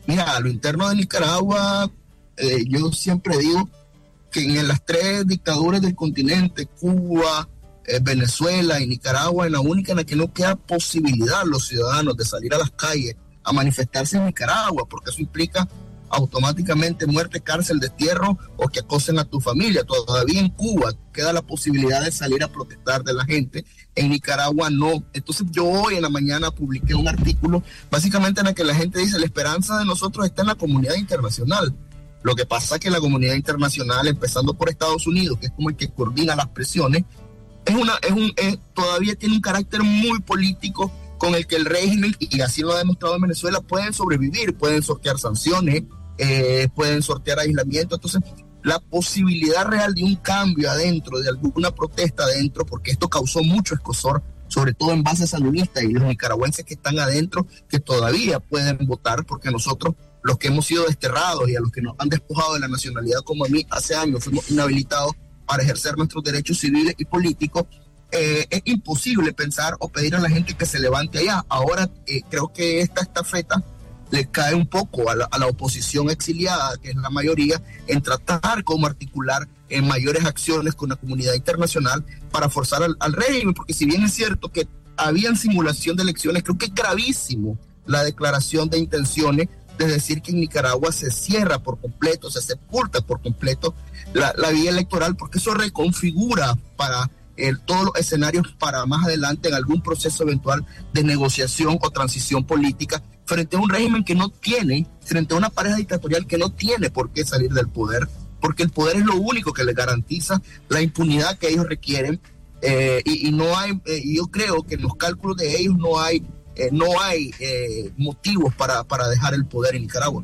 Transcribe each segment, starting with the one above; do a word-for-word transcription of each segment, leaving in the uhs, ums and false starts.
Mira, a lo interno de Nicaragua, eh, yo siempre digo que en las tres dictaduras del continente, Cuba, eh, Venezuela y Nicaragua, en la única en la que no queda posibilidad a los ciudadanos de salir a las calles a manifestarse en Nicaragua, porque eso implica automáticamente muerte, cárcel, destierro o que acosen a tu familia. Todavía en Cuba queda la posibilidad de salir a protestar de la gente, en Nicaragua no. Entonces yo hoy en la mañana publiqué un artículo básicamente en el que la gente dice la esperanza de nosotros está en la comunidad internacional. Lo que pasa es que la comunidad internacional, empezando por Estados Unidos, que es como el que coordina las presiones, es una, es un, es, todavía tiene un carácter muy político con el que el régimen, y así lo ha demostrado en Venezuela, pueden sobrevivir, pueden sortear sanciones, eh, pueden sortear aislamiento. Entonces, la posibilidad real de un cambio adentro, de alguna protesta adentro, porque esto causó mucho escozor, sobre todo en base sandinista, y los nicaragüenses que están adentro, que todavía pueden votar, porque nosotros, los que hemos sido desterrados y a los que nos han despojado de la nacionalidad, como a mí, hace años fuimos inhabilitados para ejercer nuestros derechos civiles y políticos, eh, es imposible pensar o pedir a la gente que se levante allá. Ahora eh, creo que esta estafeta le cae un poco a la, a la oposición exiliada, que es la mayoría, en tratar como articular en mayores acciones con la comunidad internacional para forzar al, al régimen, porque si bien es cierto que había simulación de elecciones, creo que es gravísimo la declaración de intenciones de decir que en Nicaragua se cierra por completo, se sepulta por completo la, la vía electoral, porque eso reconfigura para el, todos los escenarios para más adelante en algún proceso eventual de negociación o transición política frente a un régimen que no tiene, frente a una pareja dictatorial que no tiene por qué salir del poder, porque el poder es lo único que les garantiza la impunidad que ellos requieren, eh, y, y no hay, eh, yo creo que en los cálculos de ellos no hay Eh, no hay eh, motivos para, para dejar el poder en Nicaragua.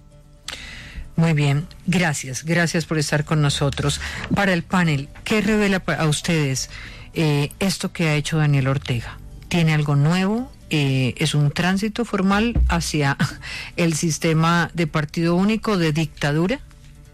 Muy bien, gracias, gracias por estar con nosotros. Para el panel, ¿qué revela a ustedes eh, esto que ha hecho Daniel Ortega? ¿Tiene algo nuevo? Eh, ¿Es un tránsito formal hacia el sistema de partido único de dictadura?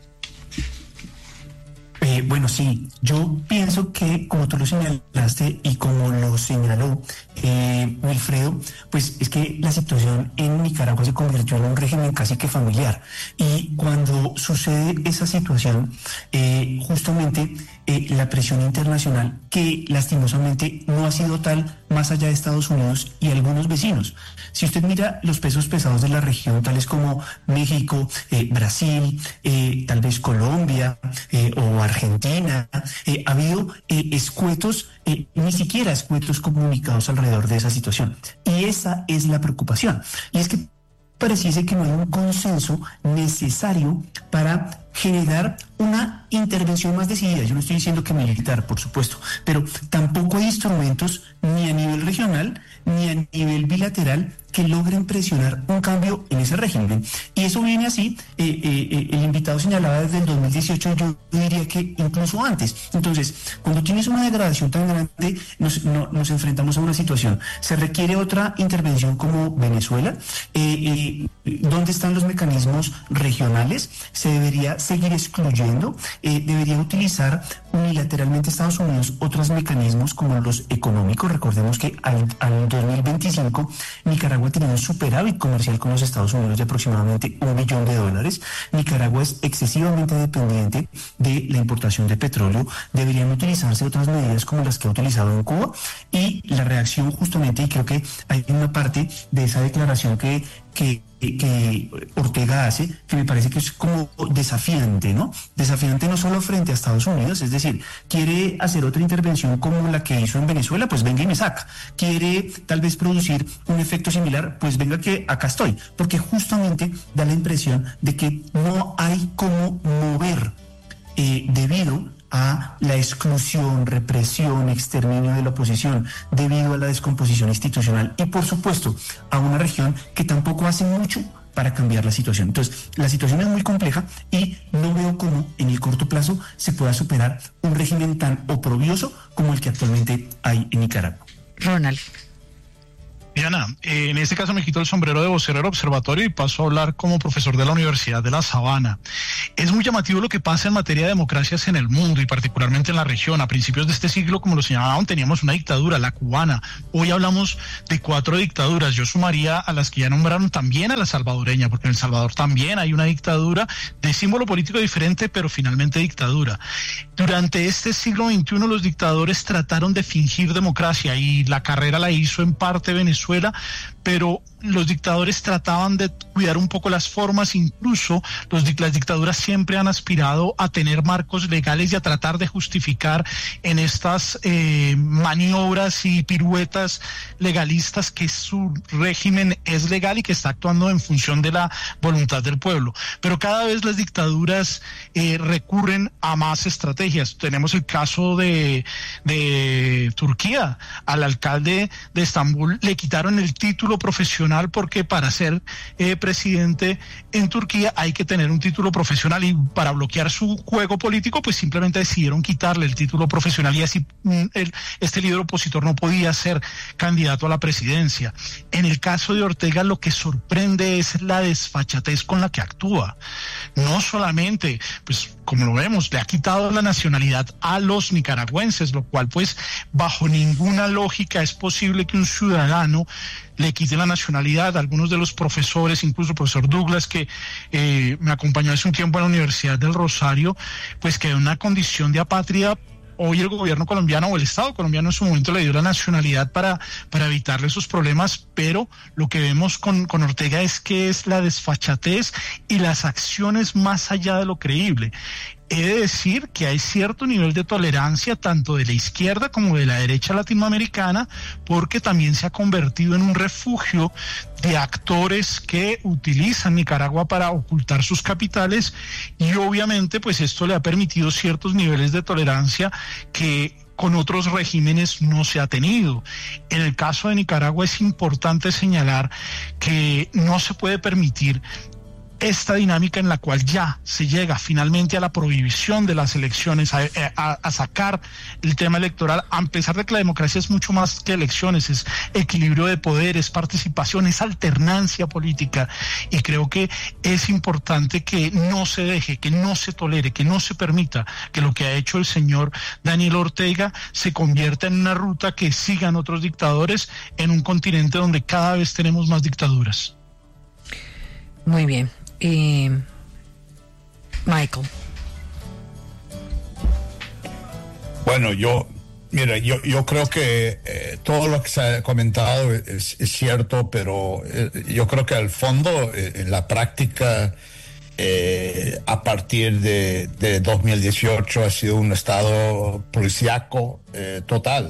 Eh, bueno, sí, yo pienso que, como tú lo señalaste y como lo señaló eh, Wilfredo, pues es que la situación en Nicaragua se convirtió en un régimen casi que familiar. Y cuando sucede esa situación, eh, justamente eh, la presión internacional, que lastimosamente no ha sido tal más allá de Estados Unidos y algunos vecinos. Si usted mira los pesos pesados de la región, tales como México, eh, Brasil, eh, tal vez Colombia eh, o Argentina, eh, ha habido eh, escuetos, eh, ni siquiera escuetos comunicados alrededor de esa situación. Y esa es la preocupación. Y es que pareciese que no hay un consenso necesario para generar una intervención más decidida. Yo no estoy diciendo que militar, por supuesto, pero tampoco hay instrumentos ni a nivel regional ni a nivel bilateral que logren presionar un cambio en ese régimen. Y eso viene así, eh, eh, el invitado señalaba desde el dos mil dieciocho, yo diría que incluso antes. Entonces, cuando tienes una degradación tan grande, nos, no, nos enfrentamos a una situación. Se requiere otra intervención como Venezuela. Eh, eh, ¿Dónde están los mecanismos regionales? Se debería seguir excluyendo, eh, debería utilizar unilateralmente Estados Unidos otros mecanismos como los económicos. Recordemos que al, al dos mil veinticinco Nicaragua tiene un superávit comercial con los Estados Unidos de aproximadamente un billón de dólares. Nicaragua es excesivamente dependiente de la importación de petróleo. Deberían utilizarse otras medidas como las que ha utilizado en Cuba, y la reacción justamente, y creo que hay una parte de esa declaración que que, que Ortega hace, que me parece que es como desafiante, ¿no? Desafiante no solo frente a Estados Unidos, es decir, quiere hacer otra intervención como la que hizo en Venezuela, pues venga y me saca. Quiere tal vez producir un efecto similar, pues venga que acá estoy, porque justamente da la impresión de que no hay cómo mover eh, debido a la exclusión, represión, exterminio de la oposición, debido a la descomposición institucional y, por supuesto, a una región que tampoco hace mucho para cambiar la situación. Entonces, la situación es muy compleja y no veo cómo en el corto plazo se pueda superar un régimen tan oprobioso como el que actualmente hay en Nicaragua. Ronald. Diana, eh, en este caso me quito el sombrero de vocero del observatorio y paso a hablar como profesor de la Universidad de La Sabana. Es muy llamativo lo que pasa en materia de democracias en el mundo y particularmente en la región. A principios de este siglo, como lo señalaban, teníamos una dictadura, la cubana. Hoy hablamos de cuatro dictaduras. Yo sumaría a las que ya nombraron también a la salvadoreña, porque en El Salvador también hay una dictadura de símbolo político diferente, pero finalmente dictadura. Durante este siglo veintiuno los dictadores trataron de fingir democracia y la carrera la hizo en parte Venezuela, pero los dictadores trataban de cuidar un poco las formas, incluso los, las dictaduras siempre han aspirado a tener marcos legales y a tratar de justificar en estas eh, maniobras y piruetas legalistas que su régimen es legal y que está actuando en función de la voluntad del pueblo. Pero cada vez las dictaduras eh, recurren a más estrategias. Tenemos el caso de, de Turquía. Al alcalde de Estambul le quitaron el título profesional porque para ser eh, presidente en Turquía hay que tener un título profesional y para bloquear su juego político pues simplemente decidieron quitarle el título profesional y así mm, el, este líder opositor no podía ser candidato a la presidencia. En el caso de Ortega lo que sorprende es la desfachatez con la que actúa. No solamente, pues como lo vemos, le ha quitado la nacionalidad a los nicaragüenses, lo cual pues bajo ninguna lógica es posible que un ciudadano le quite la nacionalidad. Algunos de los profesores, incluso el profesor Douglas, que eh, me acompañó hace un tiempo en la Universidad del Rosario, pues quedó en una condición de apátrida. Hoy el gobierno colombiano o el Estado colombiano en su momento le dio la nacionalidad para, para evitarle esos problemas, pero lo que vemos con, con Ortega es que es la desfachatez y las acciones más allá de lo creíble. He de decir que hay cierto nivel de tolerancia tanto de la izquierda como de la derecha latinoamericana, porque también se ha convertido en un refugio de actores que utilizan Nicaragua para ocultar sus capitales y obviamente pues esto le ha permitido ciertos niveles de tolerancia que con otros regímenes no se ha tenido. En el caso de Nicaragua es importante señalar que no se puede permitir esta dinámica en la cual ya se llega finalmente a la prohibición de las elecciones, a, a, a sacar el tema electoral, a pesar de que la democracia es mucho más que elecciones, es equilibrio de poderes, participación, es alternancia política, y creo que es importante que no se deje, que no se tolere, que no se permita que lo que ha hecho el señor Daniel Ortega se convierta en una ruta que sigan otros dictadores en un continente donde cada vez tenemos más dictaduras. Muy bien. Eh, Michael. Bueno, yo, mira, yo, yo creo que eh, todo lo que se ha comentado es, es cierto, pero eh, yo creo que al fondo, eh, en la práctica, eh, a partir de, de dos mil dieciocho ha sido un estado policíaco eh, total.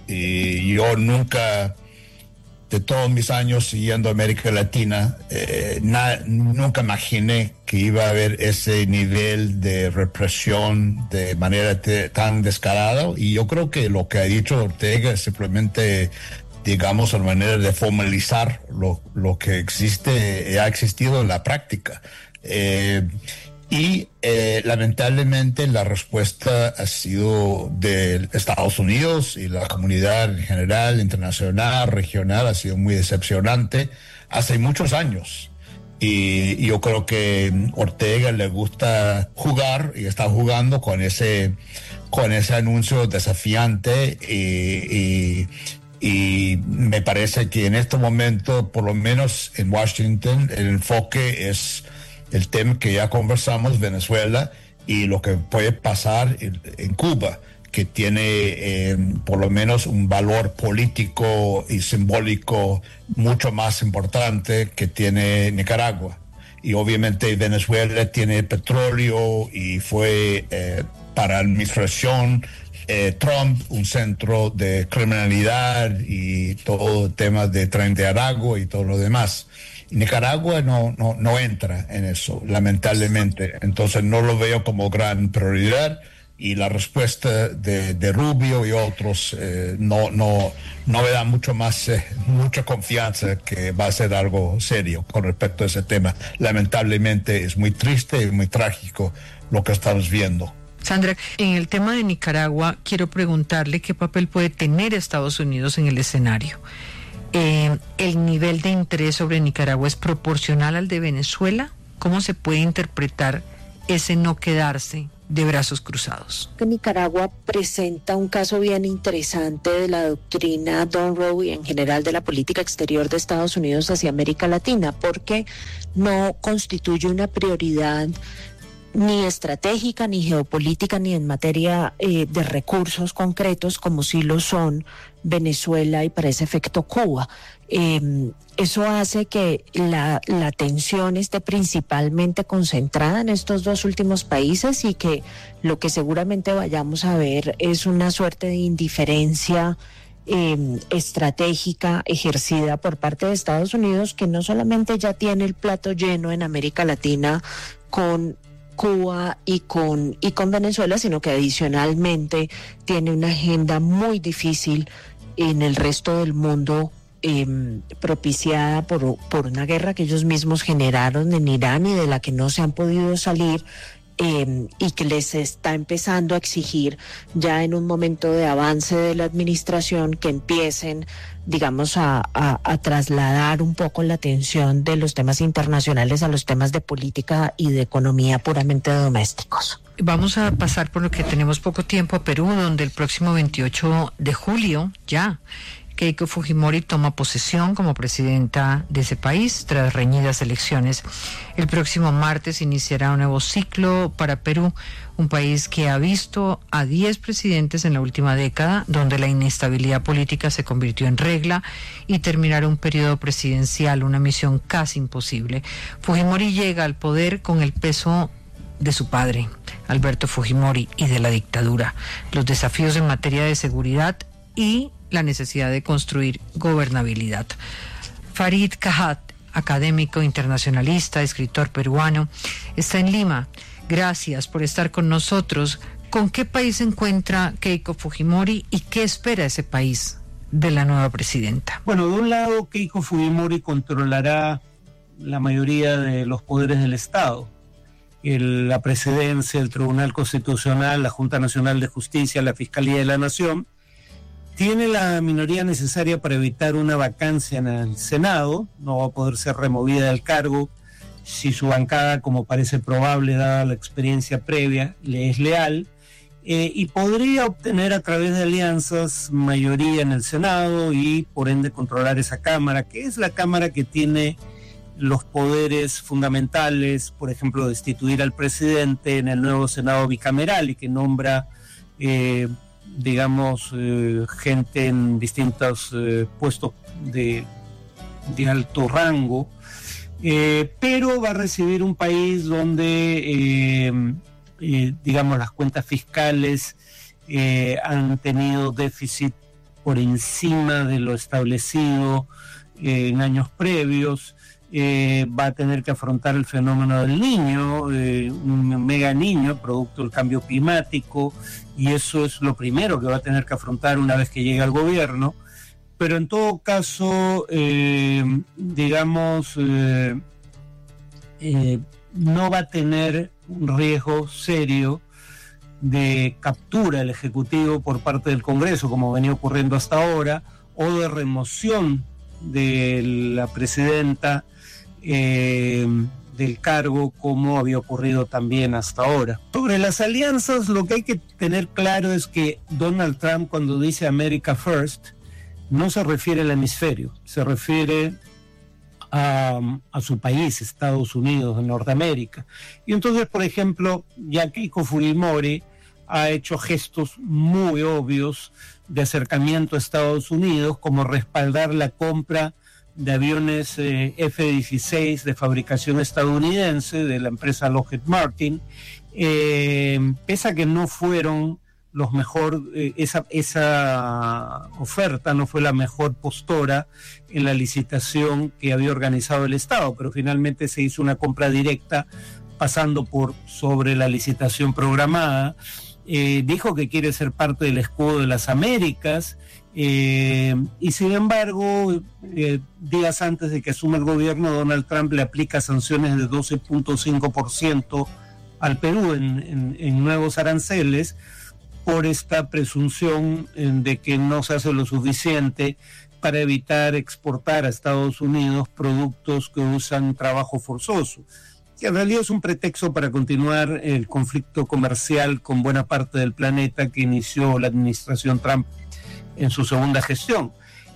Y yo nunca... de todos mis años siguiendo América Latina, eh, na, nunca imaginé que iba a haber ese nivel de represión de manera te, tan descarada, y yo creo que lo que ha dicho Ortega es simplemente, digamos, una manera de formalizar lo, lo que existe, ha existido en la práctica. Eh, Y eh, lamentablemente la respuesta ha sido de Estados Unidos y la comunidad en general, internacional, regional, ha sido muy decepcionante hace muchos años. Y, y yo creo que Ortega le gusta jugar y está jugando con ese, con ese anuncio desafiante y, y Y me parece que en este momento, por lo menos en Washington, el enfoque es el tema que ya conversamos, Venezuela, y lo que puede pasar en, en Cuba, que tiene eh, por lo menos un valor político y simbólico mucho más importante que tiene Nicaragua. Y obviamente Venezuela tiene petróleo y fue eh, para la administración eh, Trump un centro de criminalidad y todo el tema de Tren de Aragua y todo lo demás. Nicaragua no, no, no entra en eso, lamentablemente. Entonces no lo veo como gran prioridad, y la respuesta de, de Rubio y otros eh, no, no, no me da mucho más, eh, mucha confianza que va a ser algo serio con respecto a ese tema. Lamentablemente es muy triste y muy trágico lo que estamos viendo. Sandra, en el tema de Nicaragua, quiero preguntarle qué papel puede tener Estados Unidos en el escenario. Eh, ¿El nivel de interés sobre Nicaragua es proporcional al de Venezuela? ¿Cómo se puede interpretar ese no quedarse de brazos cruzados? Nicaragua presenta un caso bien interesante de la doctrina Don Roe y en general de la política exterior de Estados Unidos hacia América Latina, porque no constituye una prioridad ni estratégica, ni geopolítica, ni en materia eh, de recursos concretos, como sí lo son Venezuela y para ese efecto Cuba. Eh, eso hace que la, la atención esté principalmente concentrada en estos dos últimos países y que lo que seguramente vayamos a ver es una suerte de indiferencia eh, estratégica ejercida por parte de Estados Unidos, que no solamente ya tiene el plato lleno en América Latina con Cuba y con, y con Venezuela, sino que adicionalmente tiene una agenda muy difícil en el resto del mundo, eh, propiciada por, por una guerra que ellos mismos generaron en Irán y de la que no se han podido salir, eh, y que les está empezando a exigir ya en un momento de avance de la administración que empiecen, digamos, a, a, a trasladar un poco la atención de los temas internacionales a los temas de política y de economía puramente domésticos. Vamos a pasar por lo que tenemos poco tiempo a Perú, donde el próximo veintiocho de julio ya Keiko Fujimori toma posesión como presidenta de ese país tras reñidas elecciones. El próximo martes iniciará un nuevo ciclo para Perú, un país que ha visto a diez presidentes en la última década, donde la inestabilidad política se convirtió en regla, y terminar un periodo presidencial, una misión casi imposible. Fujimori llega al poder con el peso de su padre, Alberto Fujimori, y de la dictadura, los desafíos en materia de seguridad y la necesidad de construir gobernabilidad. Farid Cajat, académico internacionalista, escritor peruano, está en Lima. Gracias por estar con nosotros. ¿Con qué país se encuentra Keiko Fujimori y qué espera ese país de la nueva presidenta? Bueno, de un lado, Keiko Fujimori controlará la mayoría de los poderes del Estado. El, la presidencia, el Tribunal Constitucional, la Junta Nacional de Justicia, la Fiscalía de la Nación. Tiene la minoría necesaria para evitar una vacancia en el Senado, no va a poder ser removida del cargo si su bancada, como parece probable dada la experiencia previa, le es leal, eh, y podría obtener a través de alianzas mayoría en el Senado y por ende controlar esa Cámara, que es la Cámara que tiene los poderes fundamentales, por ejemplo, destituir al presidente en el nuevo Senado bicameral y que nombra eh, digamos, eh, gente en distintos eh, puestos de, de alto rango, eh, pero va a recibir un país donde, eh, eh, digamos, las cuentas fiscales eh, han tenido déficit por encima de lo establecido eh, en años previos. Eh, va a tener que afrontar el fenómeno del niño, eh, un mega niño, producto del cambio climático, y eso es lo primero que va a tener que afrontar una vez que llegue al gobierno. Pero en todo caso, eh, digamos, eh, eh, no va a tener un riesgo serio de captura del Ejecutivo por parte del Congreso, como venía ocurriendo hasta ahora, o de remoción de la presidenta Eh, del cargo, como había ocurrido también hasta ahora. Sobre las alianzas, lo que hay que tener claro es que Donald Trump, cuando dice America First, no se refiere al hemisferio, se refiere a, a su país, Estados Unidos, de Norteamérica. Y entonces, por ejemplo, ya Keiko Fujimori ha hecho gestos muy obvios de acercamiento a Estados Unidos, como respaldar la compra de aviones eh, F dieciséis de fabricación estadounidense de la empresa Lockheed Martin, eh, pese a que no fueron los mejor, eh, esa, esa oferta no fue la mejor postora en la licitación que había organizado el Estado, pero finalmente se hizo una compra directa pasando por sobre la licitación programada. Eh, dijo que quiere ser parte del escudo de las Américas, eh, y sin embargo, eh, días antes de que asuma el gobierno, Donald Trump le aplica sanciones de doce punto cinco por ciento al Perú en, en, en nuevos aranceles por esta presunción de que no se hace lo suficiente para evitar exportar a Estados Unidos productos que usan trabajo forzoso, que en realidad es un pretexto para continuar el conflicto comercial con buena parte del planeta que inició la administración Trump en su segunda gestión.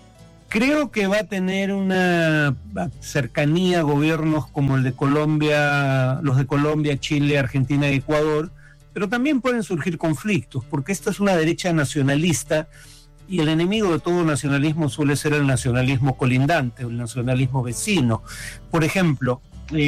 Creo que va a tener una cercanía a gobiernos como el de Colombia, los de Colombia, Chile, Argentina y Ecuador, pero también pueden surgir conflictos, porque esta es una derecha nacionalista y el enemigo de todo nacionalismo suele ser el nacionalismo colindante, el nacionalismo vecino. Por ejemplo,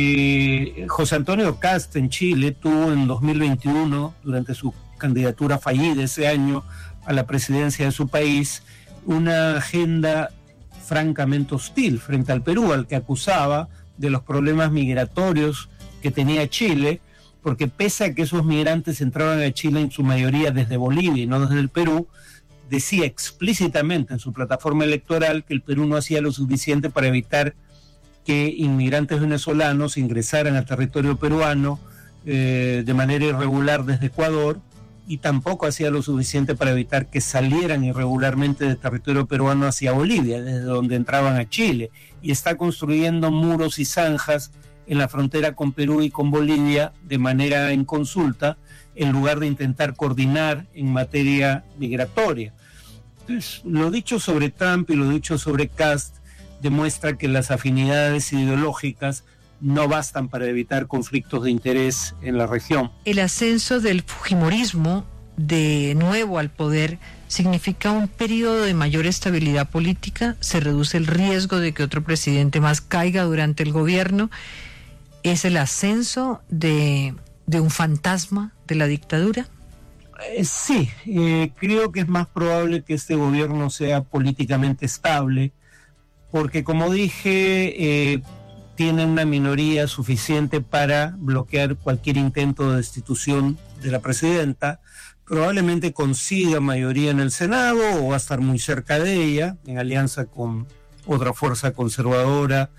eh, José Antonio Kast en Chile tuvo en dos mil veintiuno, durante su candidatura fallida ese año a la presidencia de su país, una agenda francamente hostil frente al Perú, al que acusaba de los problemas migratorios que tenía Chile, porque pese a que esos migrantes entraban a Chile en su mayoría desde Bolivia y no desde el Perú, decía explícitamente en su plataforma electoral que el Perú no hacía lo suficiente para evitar que inmigrantes venezolanos ingresaran al territorio peruano eh, de manera irregular desde Ecuador, y tampoco hacía lo suficiente para evitar que salieran irregularmente del territorio peruano hacia Bolivia, desde donde entraban a Chile, y está construyendo muros y zanjas en la frontera con Perú y con Bolivia de manera en consulta, en lugar de intentar coordinar en materia migratoria. Entonces, lo dicho sobre Trump y lo dicho sobre Kast demuestra que las afinidades ideológicas no bastan para evitar conflictos de interés en la región. El ascenso del fujimorismo de nuevo al poder significa un periodo de mayor estabilidad política, se reduce el riesgo de que otro presidente más caiga durante el gobierno. ¿Es el ascenso de, de un fantasma de la dictadura? Eh, sí, eh, creo que es más probable que este gobierno sea políticamente estable, porque como dije, eh, tiene una minoría suficiente para bloquear cualquier intento de destitución de la presidenta, probablemente consiga mayoría en el Senado o va a estar muy cerca de ella, en alianza con otra fuerza conservadora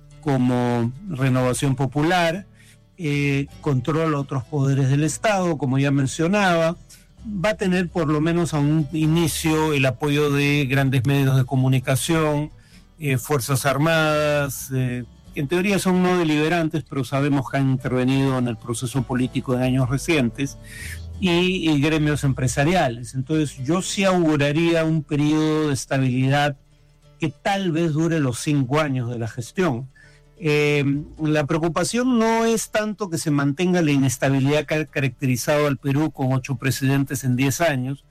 como Renovación Popular, eh, controla otros poderes del Estado, como ya mencionaba, va a tener por lo menos a un inicio el apoyo de grandes medios de comunicación, eh, Fuerzas Armadas, eh, que en teoría son no deliberantes, pero sabemos que han intervenido en el proceso político en años recientes, y, y gremios empresariales. Entonces yo sí auguraría un periodo de estabilidad que tal vez dure los cinco años de la gestión. Eh, la preocupación no es tanto que se mantenga la inestabilidad que ha caracterizado al Perú con ocho presidentes en diez años,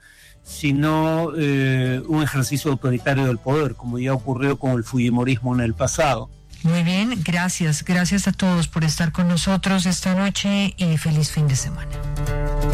sino eh, un ejercicio autoritario del poder, como ya ocurrió con el fujimorismo en el pasado. Muy bien, gracias, gracias a todos por estar con nosotros esta noche y feliz fin de semana.